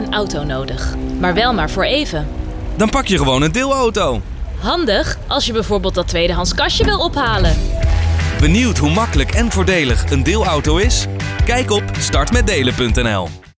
een auto nodig. Maar wel maar voor even. Dan pak je gewoon een deelauto. Handig als je bijvoorbeeld dat tweedehands kastje wil ophalen. Benieuwd hoe makkelijk en voordelig een deelauto is? Kijk op startmetdelen.nl.